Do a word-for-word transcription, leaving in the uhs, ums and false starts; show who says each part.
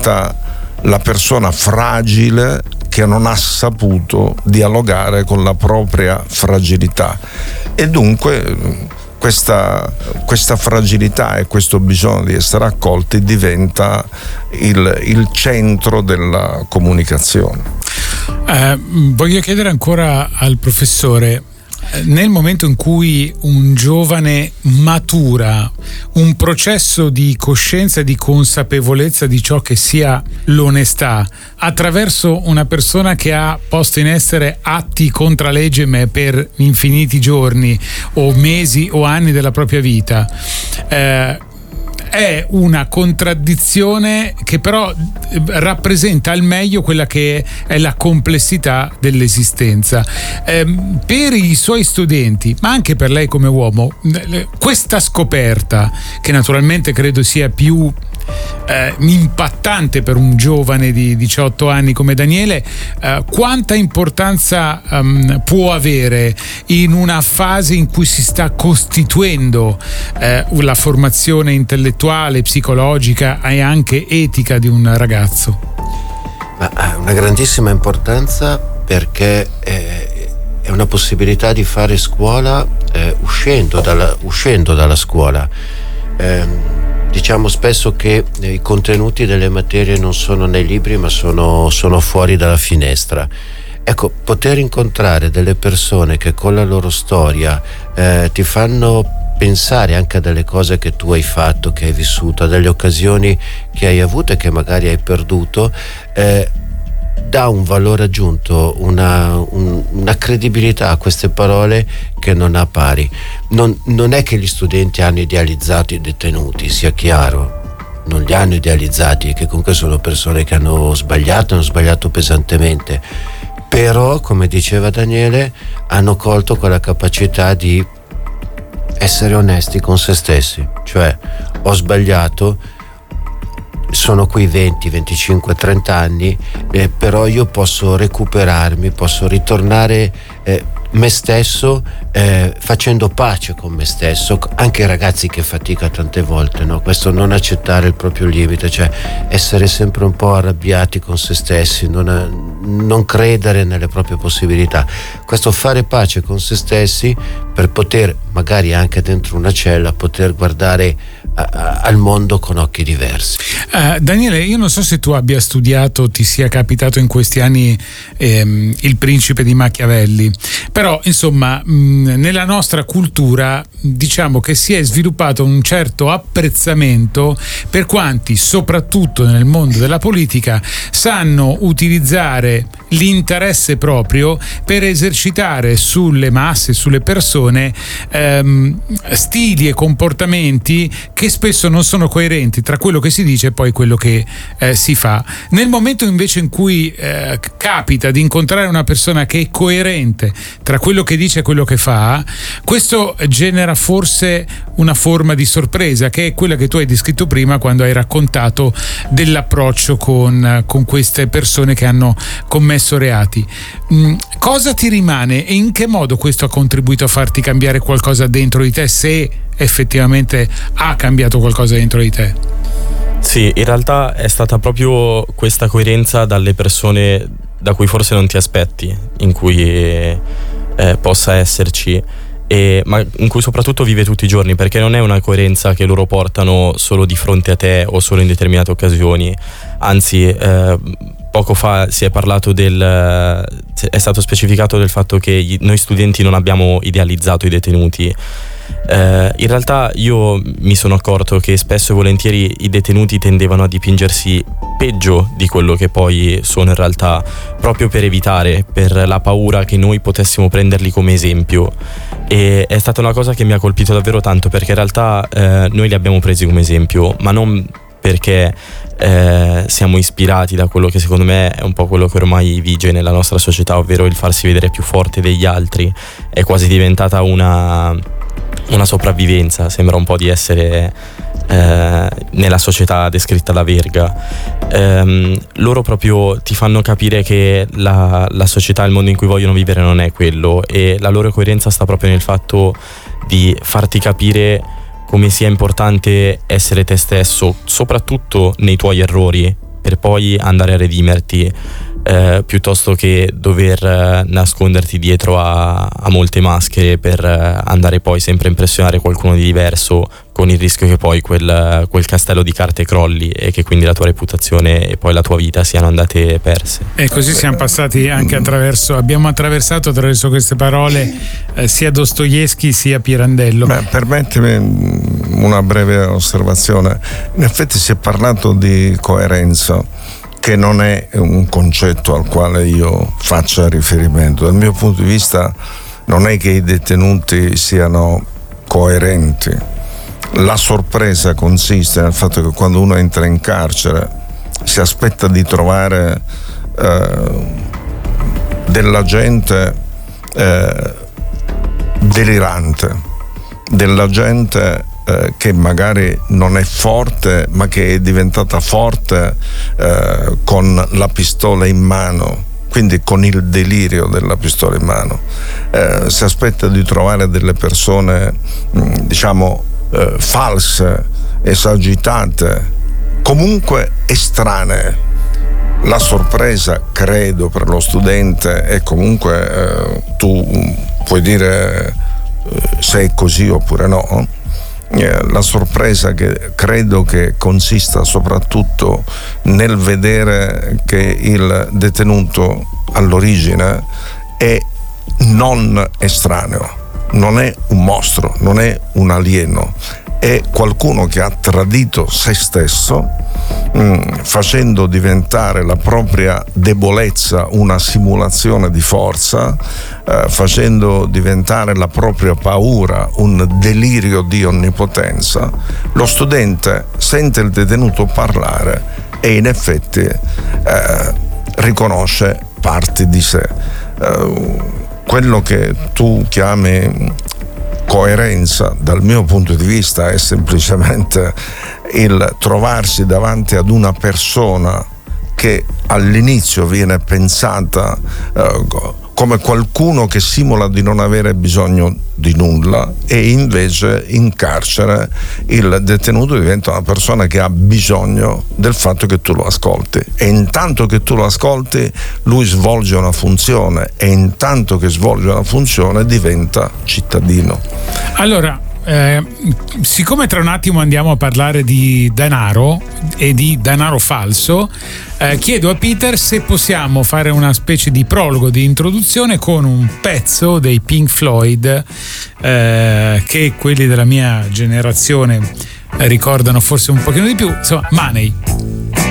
Speaker 1: diventa la persona fragile che non ha saputo dialogare con la propria fragilità, e dunque questa, questa fragilità e questo bisogno di essere accolti diventa il, il centro della comunicazione.
Speaker 2: Eh, voglio chiedere ancora al professore, nel momento in cui un giovane matura un processo di coscienza e di consapevolezza di ciò che sia l'onestà attraverso una persona che ha posto in essere atti contra legem per infiniti giorni o mesi o anni della propria vita, eh, è una contraddizione che però rappresenta al meglio quella che è la complessità dell'esistenza. Eh, per i suoi studenti, ma anche per lei come uomo, questa scoperta, che naturalmente credo sia più Eh, impattante per un giovane di diciotto anni come Daniele, eh, quanta importanza um, può avere in una fase in cui si sta costituendo eh, la formazione intellettuale, psicologica e anche etica di un ragazzo?
Speaker 3: Ma ha una grandissima importanza, perché è, è una possibilità di fare scuola eh, uscendo, dalla, uscendo dalla scuola. Eh, Diciamo spesso che i contenuti delle materie non sono nei libri, ma sono, sono fuori dalla finestra. Ecco, poter incontrare delle persone che con la loro storia eh, ti fanno pensare anche a delle cose che tu hai fatto, che hai vissuto, a delle occasioni che hai avuto e che magari hai perduto, eh, dà un valore aggiunto, una, un, una credibilità a queste parole che non ha pari. Non, non è che gli studenti hanno idealizzato i detenuti, sia chiaro, non li hanno idealizzati, che comunque sono persone che hanno sbagliato, hanno sbagliato pesantemente, però, come diceva Daniele, hanno colto quella capacità di essere onesti con se stessi, cioè ho sbagliato, sono qui venti, venticinque, trenta anni, eh, però io posso recuperarmi, posso ritornare eh, me stesso, eh, facendo pace con me stesso. Anche i ragazzi che fatica tante volte, no? Questo non accettare il proprio limite, cioè essere sempre un po' arrabbiati con se stessi, non, non credere nelle proprie possibilità. Questo fare pace con se stessi per poter, magari anche dentro una cella, poter guardare a, a, al mondo con occhi diversi.
Speaker 2: Uh, Daniele, io non so se tu abbia studiato, ti sia capitato in questi anni ehm, Il Principe di Machiavelli, però insomma mh, nella nostra cultura diciamo che si è sviluppato un certo apprezzamento per quanti, soprattutto nel mondo della politica, sanno utilizzare l'interesse proprio per esercitare sulle masse, sulle persone ehm, stili e comportamenti che spesso non sono coerenti tra quello che si dice e poi quello che eh, si fa. Nel momento invece in cui eh, capita di incontrare una persona che è coerente tra quello che dice e quello che fa, questo genera forse una forma di sorpresa, che è quella che tu hai descritto prima quando hai raccontato dell'approccio con, con queste persone che hanno commesso reati. Mm, cosa ti rimane e in che modo questo ha contribuito a farti cambiare qualcosa dentro di te, se effettivamente ha cambiato qualcosa dentro di te?
Speaker 4: Sì, in realtà è stata proprio questa coerenza dalle persone da cui forse non ti aspetti, in cui eh, possa esserci, e, ma in cui soprattutto vive tutti i giorni, perché non è una coerenza che loro portano solo di fronte a te o solo in determinate occasioni. Anzi, eh, poco fa si è parlato del è stato specificato del fatto che noi studenti non abbiamo idealizzato i detenuti. Eh, in realtà io mi sono accorto che spesso e volentieri i detenuti tendevano a dipingersi peggio di quello che poi sono in realtà, proprio per evitare, per la paura che noi potessimo prenderli come esempio. E è stata una cosa che mi ha colpito davvero tanto, perché in realtà eh, noi li abbiamo presi come esempio, ma non perché eh, siamo ispirati da quello che secondo me è un po' quello che ormai vige nella nostra società, ovvero il farsi vedere più forte degli altri. È quasi diventata una, una sopravvivenza, sembra un po' di essere eh, nella società descritta da Verga. Ehm, loro proprio ti fanno capire che la, la società, il mondo in cui vogliono vivere non è quello, e la loro coerenza sta proprio nel fatto di farti capire come sia importante essere te stesso, soprattutto nei tuoi errori, per poi andare a redimerti, eh, piuttosto che dover eh, nasconderti dietro a, a molte maschere per eh, andare poi sempre a impressionare qualcuno di diverso, con il rischio che poi quel, quel castello di carte crolli e che quindi la tua reputazione e poi la tua vita siano andate perse.
Speaker 2: E così siamo passati anche attraverso, abbiamo attraversato attraverso queste parole eh, sia Dostoevskij sia Pirandello.
Speaker 1: Beh, permettimi una breve osservazione. In effetti si è parlato di coerenza, che non è un concetto al quale io faccia riferimento. Dal mio punto di vista non è che i detenuti siano coerenti. La sorpresa consiste nel fatto che quando uno entra in carcere si aspetta di trovare eh, della gente eh, delirante, della gente eh, che magari non è forte ma che è diventata forte eh, con la pistola in mano, quindi con il delirio della pistola in mano. Eh, si aspetta di trovare delle persone mh, diciamo eh, false, esagitate, comunque estranee. La sorpresa, credo, per lo studente è comunque eh, tu puoi dire eh, se è così oppure no. Eh, la sorpresa che credo che consista soprattutto nel vedere che il detenuto all'origine è non estraneo, non è un mostro, non è un alieno, è qualcuno che ha tradito se stesso, mh, facendo diventare la propria debolezza una simulazione di forza, eh, facendo diventare la propria paura un delirio di onnipotenza. Lo studente sente il detenuto parlare e in effetti eh, riconosce parti di sé. Eh, quello che tu chiami coerenza, dal mio punto di vista, è semplicemente il trovarsi davanti ad una persona che all'inizio viene pensata eh, come qualcuno che simula di non avere bisogno di nulla, e invece in carcere il detenuto diventa una persona che ha bisogno del fatto che tu lo ascolti, e intanto che tu lo ascolti lui svolge una funzione, e intanto che svolge una funzione diventa cittadino.
Speaker 2: Allora, Eh, siccome tra un attimo andiamo a parlare di denaro e di denaro falso, eh, chiedo a Peter se possiamo fare una specie di prologo, di introduzione con un pezzo dei Pink Floyd eh, che quelli della mia generazione ricordano forse un pochino di più, insomma, Money.